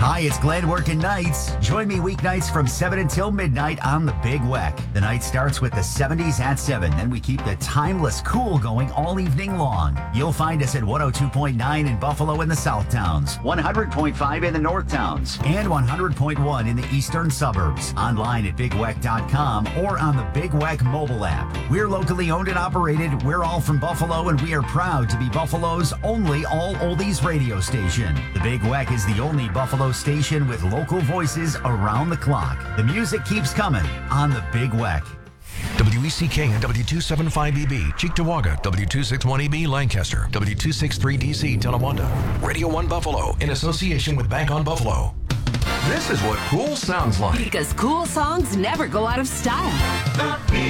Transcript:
Hi, it's Glenn working nights. Join me weeknights from 7 until midnight on The Big Weck. The night starts with the 70s at 7, then we keep the timeless cool going all evening long. You'll find us at 102.9 in Buffalo in the South Towns, 100.5 in the North Towns, and 100.1 in the eastern suburbs. Online at bigweck.com or on the Big Weck mobile app. We're locally owned and operated. We're all from Buffalo, and we are proud to be Buffalo's only all-oldies radio station. The Big Weck is the only Buffalo station with local voices around the clock. The music keeps coming on The Big Weck. WECK and W275EB, Cheektowaga, W261EB, Lancaster, W263DC, Tonawanda. Radio 1 Buffalo, in association with Bank on Buffalo. This is what cool sounds like. Because cool songs never go out of style. The